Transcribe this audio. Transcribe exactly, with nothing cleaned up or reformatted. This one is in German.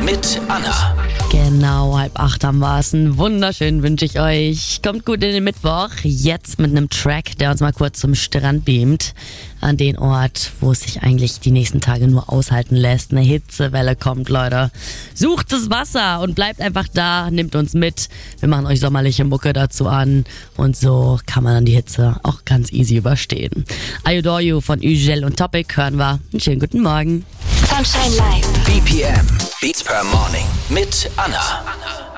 mit Anna. Genau, halb acht haben wir es. Einen wunderschönen wünsche ich euch. Kommt gut in den Mittwoch. Jetzt mit einem Track, der uns mal kurz zum Strand beamt. An den Ort, wo es sich eigentlich die nächsten Tage nur aushalten lässt. Eine Hitzewelle kommt, Leute. Sucht das Wasser und bleibt einfach da. Nimmt uns mit. Wir machen euch sommerliche Mucke dazu an. Und so kann man dann die Hitze auch ganz easy überstehen. I Adore You von Ugel und Topic hören wir. Einen schönen guten Morgen. Sunshine Live. B P M. Beats per Morning. Mit Anna.